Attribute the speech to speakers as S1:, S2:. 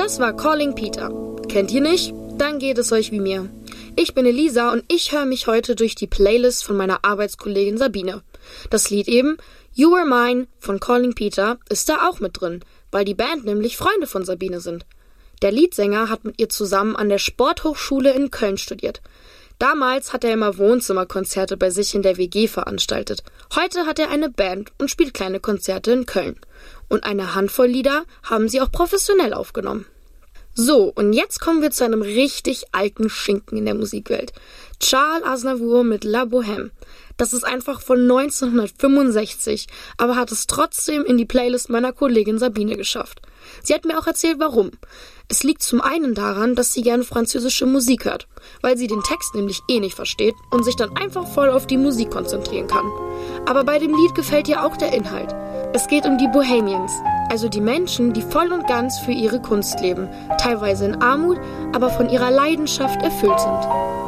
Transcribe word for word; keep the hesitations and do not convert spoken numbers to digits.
S1: Das war Calling Peter. Kennt ihr nicht? Dann geht es euch wie mir. Ich bin Elisa und ich höre mich heute durch die Playlist von meiner Arbeitskollegin Sabine. Das Lied eben, You Were Mine von Calling Peter, ist da auch mit drin, weil die Band nämlich Freunde von Sabine sind. Der Leadsänger hat mit ihr zusammen an der Sporthochschule in Köln studiert. Damals hat er immer Wohnzimmerkonzerte bei sich in der W G veranstaltet. Heute hat er eine Band und spielt kleine Konzerte in Köln. Und eine Handvoll Lieder haben sie auch professionell aufgenommen. So, und jetzt kommen wir zu einem richtig alten Schinken in der Musikwelt. Charles Aznavour mit La Bohème. Das ist einfach von neunzehnhundertfünfundsechzig, aber hat es trotzdem in die Playlist meiner Kollegin Sabine geschafft. Sie hat mir auch erzählt, warum. Es liegt zum einen daran, dass sie gerne französische Musik hört, weil sie den Text nämlich eh nicht versteht und sich dann einfach voll auf die Musik konzentrieren kann. Aber bei dem Lied gefällt ihr auch der Inhalt. Es geht um die Bohemians, also die Menschen, die voll und ganz für ihre Kunst leben, teilweise in Armut, aber von ihrer Leidenschaft erfüllt sind.